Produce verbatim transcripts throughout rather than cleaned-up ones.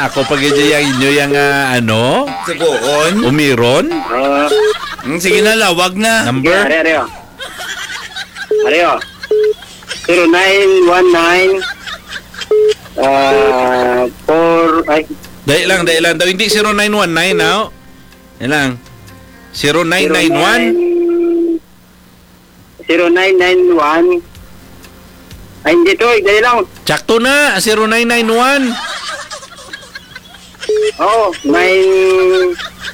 ako pag yung inyo yung uh, ano? Subuon? Umiron? Uh, Mm, sige na, lawag na. Number? Are, are, are. Are, zero nine one nine uh, four, ay, Dahil lang, dahil lang. Daw, hindi zero nine one nine, now. Yan lang. zero nine nine one? zero nine nine one. Ay, hindi to, dahil lang. Tsakto na, zero nine nine one. Oo, oh, nine...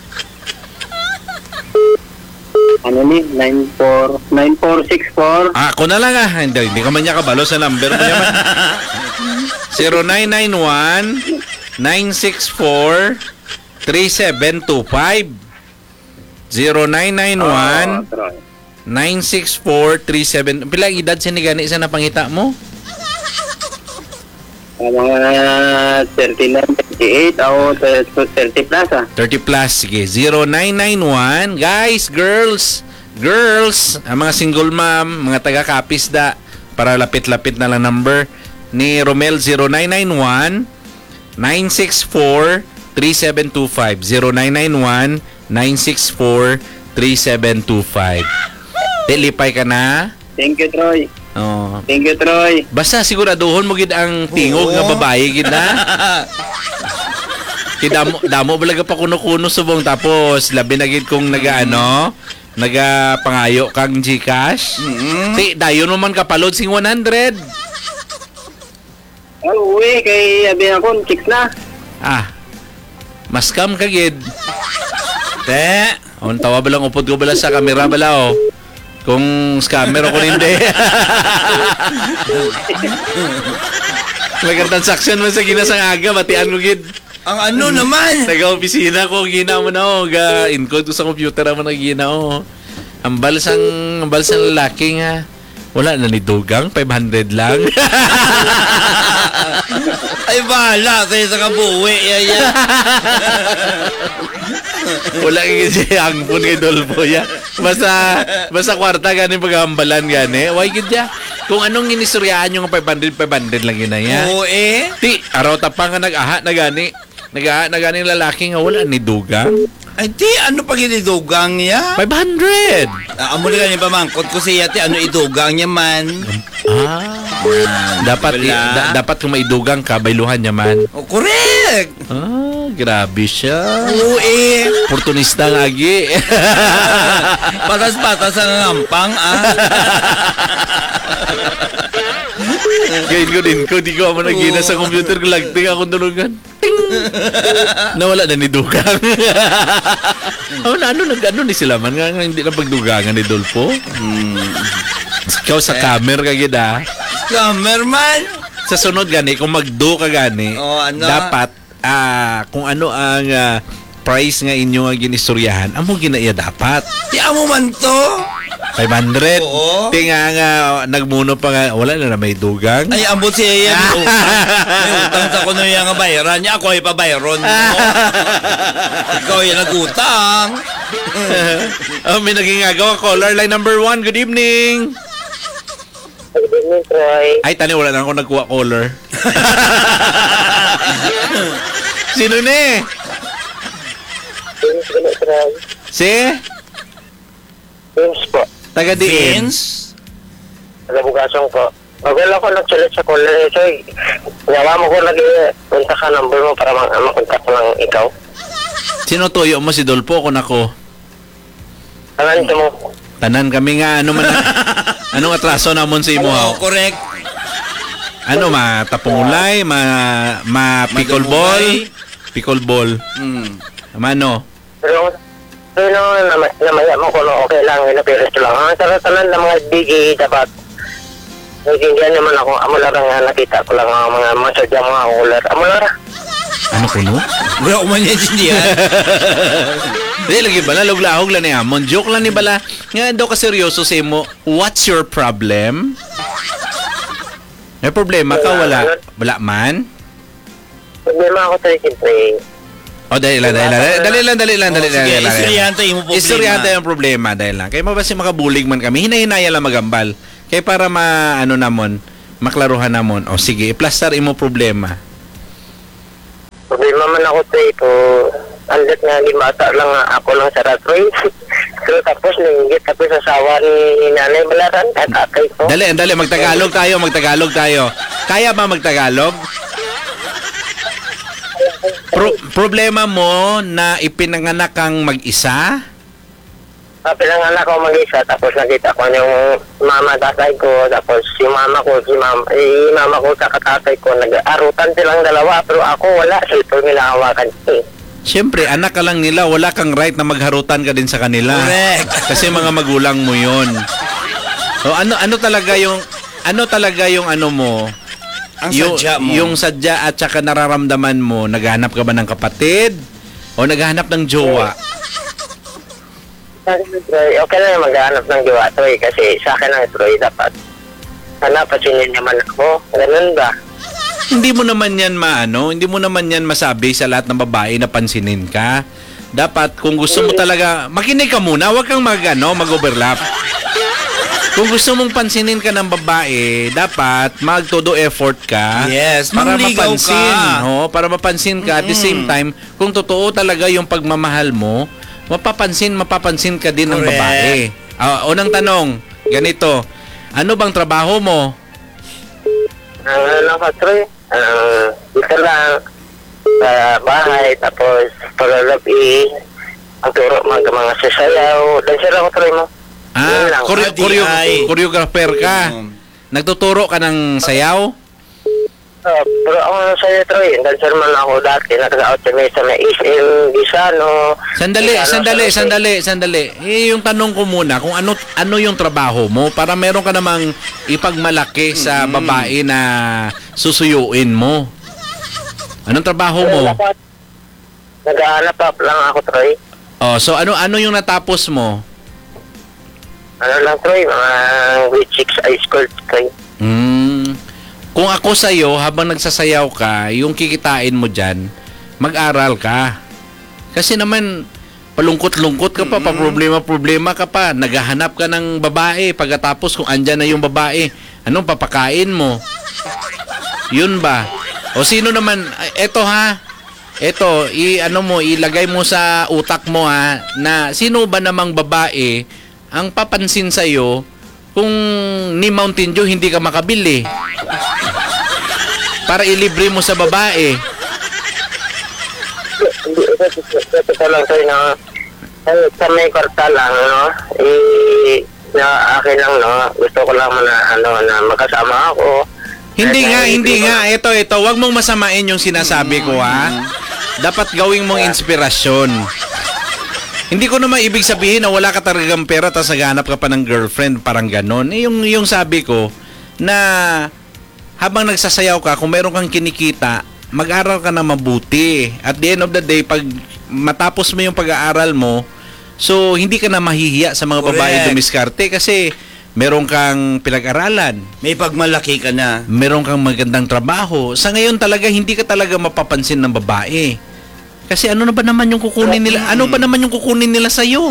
Ano ni? nine four, nine four six four. Ah, ako na lang ah. Hindi, hindi ka man niya kabalo sa number mo naman. zero nine nine one nine six four three seven two five. zero nine nine one nine six four three seven. Pila ang edad sinigani sa napangita mo? Uh, mga thirty-nine, thirty-eight o thirty plus ah. thirty plus. Sige. zero nine nine one. Guys, girls, girls, ang mga single mom, mga taga-kapisda, para lapit-lapit na lang number ni Romel, zero nine nine one nine six four three seven two five. zero nine nine one nine six four three seven two five. Tilipay ka na? Thank you, Troy. Oh. Thank you, Troy. Basta siguraduhon mo gid ang tingog Oo. nga babae gid na. Kidamo damo balaga pa kuno-kuno subong tapos labi na gid kung nagaano, naga pangayo kang GCash. Mm-hmm. Ti dayon mo man kapalod sing one hundred. Oh, uwi kay abi ako, chicks na. Ah. Mas scam ka gid. Te, on tawa balang upod ko bala sa kamera bala oh. Kung scammer ako hindi. Nagka-transaction mo sa ginasang aga, batian mo gid. Ang ano naman? Taga-opisina ko, gina mo na oh. Ga-encode ko sa computer mo na gina oh. Ang balsang, ang balsang lalaki nga. Wala na ni Dugang, five hundred lang. Ay, bahala kayo sa kabuwi. Yaya. Wala kang hangpon kay Dolpo ya. Basta, basta kwarta gani paghambalan gani. Why gid ya? Kung anong inisuryahan yung five hundred, five hundred lang yun na ya. Oo eh. Ti, araw tapang nga nag-aha na gani. Nag-aha na gani lalaki nga wala ni Dugang. Ay, di, ano pag idugang niya? five hundred! Ah, amo na ganyan pamangkot ko siya, ti, ano idugang niya man? Ah, dapat, i, wala. da, dapat kung maidugang ka, bailuhan niya man. Oh, correct! Ah, grabe siya. Oo eh. Oportunista nga agi. Patas-patas ang ngampang, ah. Ngayon ko din ko, di ko ako nagina sa computer ko, lagting akong tulungan. Ting! Nawala na ni Dugang. Oh, na, ano, nag, ano ni sila man nga, nga hindi na pagdugangan ni Dolpo. Hmm. Ikaw sa camera ka gida. Cameraman! Sa sunod gani, kung magdo ka gani, Oh, ano? dapat, ah, kung ano ang ah, price nga inyo nga ginistoryahan, amo ginaya dapat. Ti, amo man to? five hundred. Oo. Tinga nga, nagmuno pa nga, wala na na may dugang. Ay, ambot siya yan. May utang. May utang sa kuno yung nga bayaran niya. Ako ay pabayron mo. Ikaw ay nagutang. Oh, may naging agaw. Caller line number one. Good evening. Good evening, Troy. Ay, tani, wala na ako nagkuha caller. Sino ni? James, good Troy. Si? James po. Taga diin. Vince? Nagabukasong po. Pagwala ko nagsulit sa caller eh, Troy. Yawa mo ko lagi, punta ka number mo para mak- makontak ko lang ikaw. Sino tuyo mo si Dolpo kung ako? Tanan ito mo. Tanan kami nga, ano man, anong atraso namon sa imo? Oo, correct. Ano, ma tapungulay, ma, ma pickleball, pickleball. Hmm. Ano? Pero, pero nam- namaya mo kung okay lang, inapilis lang. Ang tanan ng mga D J dapat. Naginggan naman ako, amo lang nga nakita ko lang ang mga masadya mga caller. Amo lang. Ano kuno? Wala ko man yan sindihan. Di lagi bala luglahog lang ni Amon. Joke lang ni bala. Nga daw ka seryoso sa imo. What's your problem? May problema ka wala? Wala man? Problema ako tayo siyempre. O dahil lang, dahil lang. Dali lang, dali lang, dali Oh, lang. sige, dali lang. istoryahan tayo mo problema. Istoryahan tayo ang problema dahil lang. Kaya mabasi makabulig man kami. Hinahinaya lang magambal. Kaya para ma, ano namon, maklaruhan namon. O sige, i-plaster imo problema. Problema problema man ako to ito. Andit nga di bata lang nga ako lang sa Troy. So tapos nanggit tapos asawa ni nanay Balaran at tatay ko. Dali, dali, magtagalog tayo, magtagalog tayo. Kaya ba magtagalog? Pro- problema mo na ipinanganak kang mag-isa? Uh, pinanganak ko mag-isa tapos nakita ko yung mama tatay ko tapos si mama ko si mama, eh, mama ko sa katatay ko nag-arutan silang dalawa pero ako wala so nila hawakan eh. Siyempre, anak ka lang nila, wala kang right na magharutan ka din sa kanila. Correct. Kasi mga magulang mo 'yon. So ano ano talaga yung ano talaga yung ano mo? Ang yung, sadya mo. Yung sadya at saka nararamdaman mo, naghahanap ka ba ng kapatid o naghahanap ng jowa? Okay na yung maghanap ng jowa to eh kasi sa akin ang Troy dapat sana pasinin naman ako ganun ba? Hindi mo naman yan maano, hindi mo naman yan masabi sa lahat ng babae na pansinin ka. Dapat kung gusto mo talaga, makinig ka muna, huwag kang mag, ano, mag-overlap. Kung gusto mong pansinin ka ng babae, dapat mag-todo effort ka. Yes, para mangligaw mapansin. ka. No? Para mapansin ka. At the same time, kung totoo talaga yung pagmamahal mo, mapapansin, mapapansin ka din ng Correct. babae. Ah, unang tanong, ganito, ano bang trabaho mo? Ang ano lang ka Troy, ang isa lang sa bahay tapos pagagabi ang turo mga mga sasayaw dancer ako Troy mo. Yun Ah, lang. choreo- Ah, choreo- D I. choreographer ka. Mm. Nagtuturo ka ng sayaw? Uh, pero ako na sa'yo, Troy. Dancer man ako dati. Nag-out sa may sa may S M, Gisano. Sandali, Gisano, sandali, sa- sandali, sandali. Eh, yung tanong ko muna, kung ano ano yung trabaho mo para meron ka namang ipagmalaki sa babae na susuyuin mo. Anong trabaho mo? Nag-aanap up lang ako, Troy. Oh, so ano ano yung natapos mo? Ano lang, Troy? Mga grade six high school, Troy. Hmm. Kung ako sa'yo, habang nagsasayaw ka, yung kikitain mo dyan, mag-aral ka. Kasi naman, palungkot-lungkot ka pa, pa-problema-problema ka pa. Naghahanap ka ng babae. Pagkatapos kung andyan na yung babae, anong papakain mo? Yun ba? O sino naman, eto ha, eto, i, ano mo, ilagay mo sa utak mo ha, na sino ba namang babae ang papansin sa'yo kung ni Mountain Dew hindi ka makabili? Para ilibre mo sa babae. Hindi, ito lang, Troy, na eh, sa may kwarta lang, no? Eh, na akin lang, no? Gusto ko lang na, ano, na magkasama ako. Hindi Eh, nga, eh, hindi ko- nga. Ito, ito. Huwag mong masamain yung sinasabi ko, ha? Dapat gawing mong inspirasyon. Hindi ko naman ibig sabihin na wala ka talagang pera tapos naghanap ka pa ng girlfriend, parang ganon. Eh, yung, yung sabi ko, na habang nagsasayaw ka, kung meron kang kinikita, mag-aral ka na mabuti. At the end of the day, pag matapos mo yung pag-aaral mo, so hindi ka na mahihiya sa mga babae Correct. dumiskarte kasi meron kang pinag-aralan. May pagmalaki ka na. Meron kang magandang trabaho. Sa ngayon talaga, hindi ka talaga mapapansin ng babae. Kasi ano na ba naman yung kukunin nila? Ano ba naman yung kukunin nila sa'yo?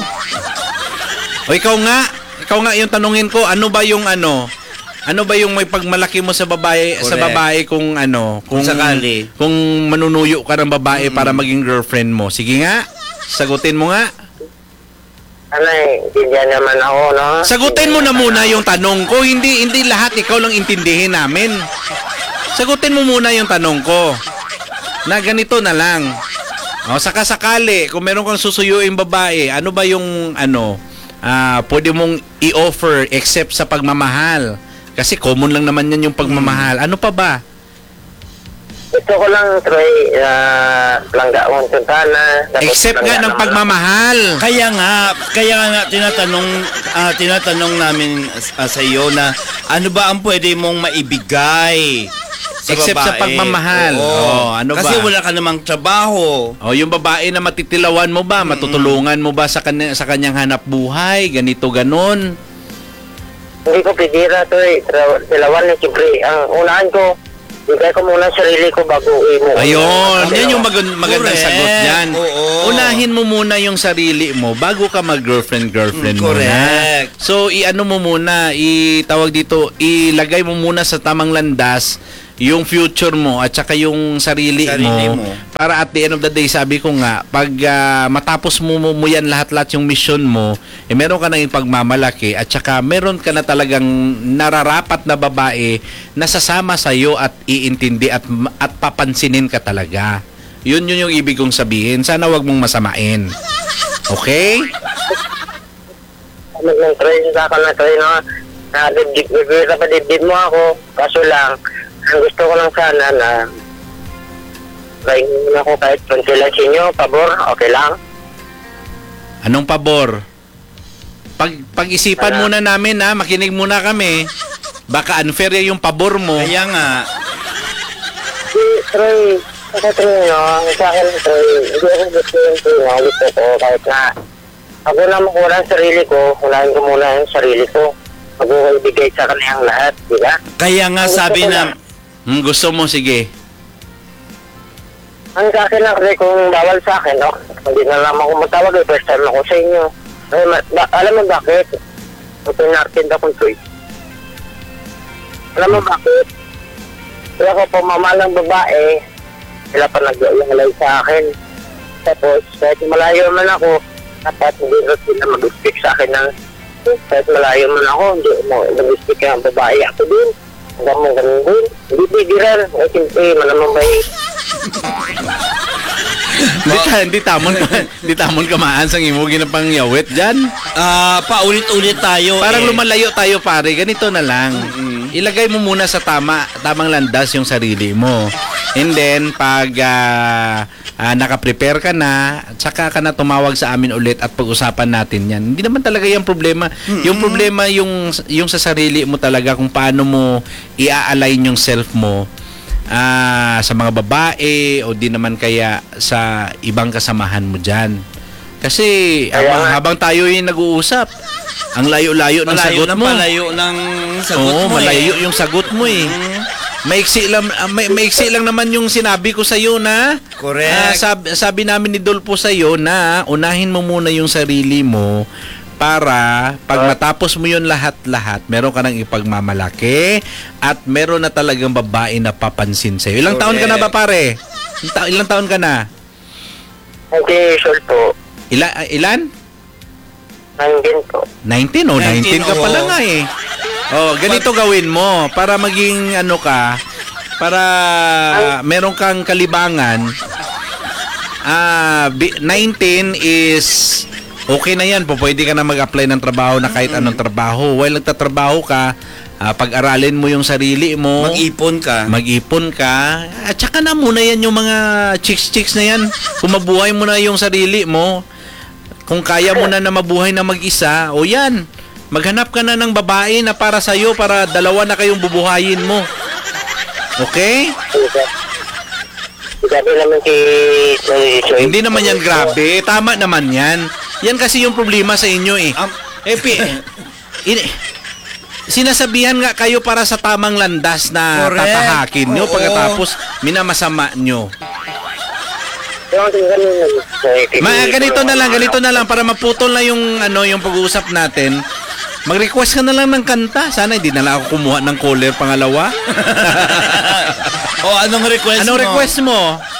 O ikaw nga, ikaw nga yung tanungin ko, ano ba yung ano? Ano ba yung may pagmalaki mo sa babae, sa Correct. babae kung ano? Kung, Kung sakali. Kung manunuyo ka ng babae para maging girlfriend mo. Sige nga, sagutin mo nga. Ano eh, intindihan naman ako, no? Sagutin mo na muna yung tanong ko. Hindi hindi lahat ikaw lang intindihin namin. Sagutin mo muna yung tanong ko. Na ganito na lang. O, saka-sakali, kung meron kang susuyuin babae, ano ba yung ano, ah, pwede mong i-offer except sa pagmamahal? Kasi common lang naman yan yung pagmamahal. Ano pa ba? Gusto ko lang, Troy, uh, langgaon tuntana. Except nga ng pagmamahal. Kaya nga, kaya nga tinatanong ah, tinatanong namin ah, sa iyo na ano ba ang pwede mong maibigay sa Except sa babae? pagmamahal. Oo. Oh, ano Kasi ba? wala ka namang trabaho. O yung babae na matitilawan mo ba? Matutulungan mo ba sa, kanya, sa kanyang hanap buhay? Ganito, ganon. Hindi ko pidira, Troy. Tra- Dalawan na, siyempre. Ang unahan ko, bigay ko muna sarili ko bago i-mo. Ayun, yan yung mag- magandang Correct. sagot yan. Oo. Unahin mo muna yung sarili mo bago ka mag-girlfriend-girlfriend Mm, muna. correct. So, i-ano mo muna, itawag dito, ilagay mo muna sa tamang landas yung future mo at saka yung sarili, Sarili mo, mo. para at the end of the day, sabi ko nga, pag ah, matapos mo, mo, mo yan lahat-lahat yung mission mo, eh meron ka na yung pagmamalaki at saka meron ka na talagang nararapat na babae na sasama sa iyo at iintindi at at papansinin ka talaga. Yun yun yung ibig kong sabihin. Sana wag mong masamain. Okay? Nag nang try sa akin na try na na dibdib, bibira pa dibdib mo ako. Kaso lang, ang gusto ko lang sana na try mo ako kahit konti lang sa inyo, pabor, okay lang. Anong pabor? Pag pag-isipan Wala. muna namin ha, makinig muna kami. Baka unfair yung pabor mo. Kaya nga, Di, try, kasi try nyo, sa akin try, hindi ako gusto yung try nyo, gusto ko kahit na ako na makuha ang sarili ko, unahin ko muna yung sarili ko. Mag-ibigay sa kaniyang lahat, di ba? kaya nga Ang sabi gusto ko na, lang, Hmm, gusto mo, sige. ang sa akin lang kasi kung bawal sa akin, no? Hindi na lang ako matawag, eh, first time ako sa inyo. Ay, ma- ba- alam mo bakit? Ito yung narkind akong choice. Alam mo bakit? Kaya ko pumamalang babae, sila pa nag-ialay sa akin. Tapos, kahit malayo man ako, dapat hindi na sila mag-speak sa akin ng kahit malayo man ako, hindi mo mag-speak ang babae ako din. Hanggang mo ganun din. Hindi bigiran. Eh, simple, malamang ba eh. Hindi ta, hindi tamon ka, hindi tamon kamaan sang imo ginapang yawit diyan. ah, paulit-ulit tayo. Parang eh. lumalayo tayo pare, ganito na lang. Ilagay mo muna sa tama, tamang landas yung sarili mo. And then pag ah, ah, naka-prepare ka na, at saka ka na tumawag sa amin ulit at pag-usapan natin 'yan. Hindi naman talaga 'yung problema. Yung problema yung yung sa sarili mo talaga kung paano mo i-align yung self mo. Ah, sa mga babae o di naman kaya sa ibang kasamahan mo diyan. Kasi Kaya habang, nga. habang tayo yung nag-uusap, ang layo-layo ng Malayo sagot ng mo. palayo ng sagot Oo, mo malayo eh. yung sagot mo eh. Maiksi lang ah, may, maiksi lang naman yung sinabi ko sa iyo na Correct. ah, sabi, sabi namin ni Dolpo sa iyo na unahin mo muna yung sarili mo para pag matapos mo yun lahat-lahat, meron ka nang ipagmamalaki at meron na talagang babae na papansin sa'yo. Ilang taon ka na ba pare? Ilang, ta- ilang taon ka na? Okay, sure po. Ila, ah, ilan? Nandiyan po. nineteen o nineteen, nineteen ka oo. pala nga eh. Oh, ganito gawin mo para maging ano ka, para meron kang kalibangan. Ah, bi- nineteen is okay na yan. Po, pwede ka na mag-apply ng trabaho na kahit anong trabaho. While nagtatrabaho ka, ah, pag-aralin mo yung sarili mo. Mag-ipon ka. Mag-ipon ka. At saka na muna yan yung mga chicks-chicks na yan. Kung mabuhay mo na yung sarili mo, kung kaya mo na na mabuhay na mag-isa, o yan, maghanap ka na ng babae na para sa'yo, para dalawa na kayong bubuhayin mo. Okay? Sabi naman si... si Hindi naman yan grabe. Tama naman yan. Yan kasi yung problema sa inyo eh. Am- Eh, pi, ini, sinasabihan nga kayo para sa tamang landas na Correct. tatahakin nyo Oo. pagkatapos minamasama nyo. Ma, ganito na lang, ganito na lang para maputol na yung ano, yung pag-uusap natin. Mag-request ka na lang ng kanta. Sana hindi na lang ako kumuha ng caller pangalawa. O, anong request Anong mo? request mo?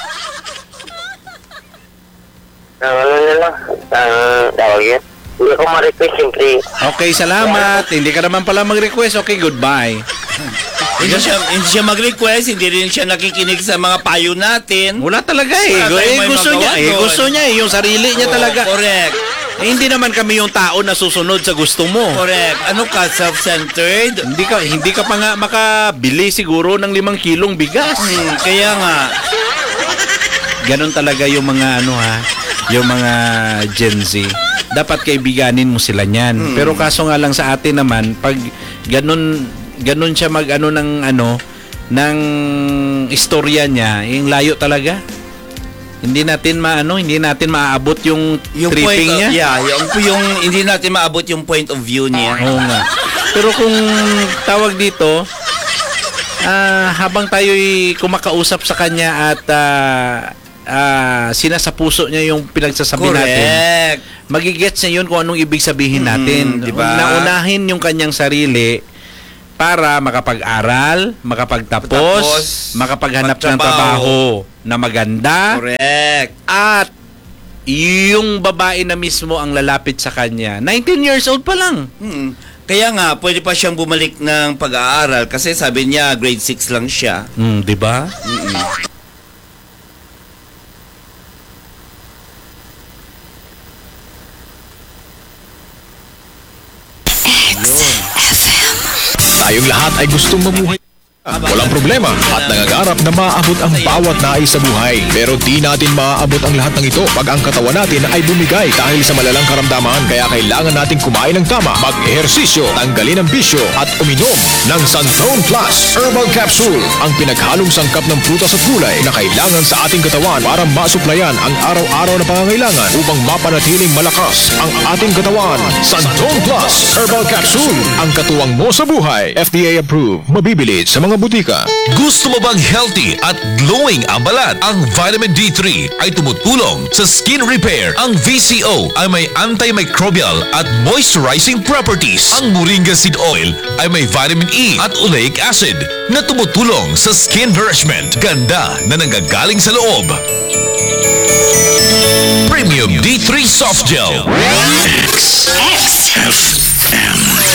Ano na lang, ang tawag yun. Hindi ko ma-request, siyempre. Okay, salamat. Hindi ka naman pala mag-request. Okay, goodbye. Hindi siya, hindi siya mag-request, hindi rin siya nakikinig sa mga payo natin. Wala talaga eh. Wala tayong eh may gusto magawa niya, eh, doon. gusto niya eh. Yung sarili niya Oo, talaga. Correct. Eh, hindi naman kami yung tao na susunod sa gusto mo. Correct. Ano ka, self-centered? Hindi ka hindi ka pa nga makabili siguro ng limang kilong bigas. Hmm, kaya nga. Ganon talaga yung mga ano ha, yung mga Gen Z. Dapat kaibiganin mo sila niyan. Pero kaso nga lang sa atin naman, pag ganon ganon siya mag ano ng ano ng istorya niya, yung layo talaga. Hindi natin maano, hindi natin maaabot yung, Yung point tripping of, niya. yeah, yung, yung hindi natin maabot yung point of view niya. Oo nga. Pero kung tawag dito, ah, habang tayo'y kumakausap sa kanya at ah, ah, sinasapuso niya yung pinagsasabi natin, Correct. magigets niya yun kung anong ibig sabihin natin. Mm, di ba? Naunahin yung kanyang sarili para makapag-aral, makapagtapos, Tapos, makapaghanap ng magtrabaho. trabaho na maganda, Correct. at yung babae na mismo ang lalapit sa kanya. nineteen years old pa lang. Hmm. Kaya nga, pwede pa siyang bumalik ng pag-aaral kasi sabi niya grade six lang siya. Hmm, di ba? Tayong lahat ay gustong mabuhay. Walang problema at nangangarap na maaabot ang bawat nais sa buhay. Pero di natin maaabot ang lahat ng ito pag ang katawan natin ay bumigay dahil sa malalang karamdaman. Kaya kailangan nating kumain ng tama, mag-ehersisyo, tanggalin ang bisyo at uminom ng Santon Plus Herbal Capsule. Ang pinaghalong sangkap ng prutas at gulay na kailangan sa ating katawan para masuplayan ang araw-araw na pangangailangan upang mapanatiling malakas ang ating katawan. Santon Plus Herbal Capsule. Ang katuwang mo sa buhay. F D A approved. Mabibili sa mga butika. Gusto mo bang healthy at glowing ang balat? Ang vitamin D three ay tumutulong sa skin repair. Ang V C O ay may antimicrobial at moisturizing properties. Ang Moringa Seed Oil ay may vitamin E at oleic acid na tumutulong sa skin nourishment. Ganda na nanggagaling sa loob. Premium D three Soft Gel.